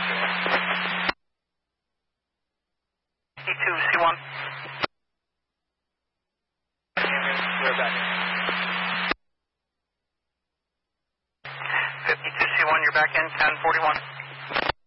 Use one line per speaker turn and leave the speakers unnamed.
E2C1.
We're back.
52C1, you're back in 1041.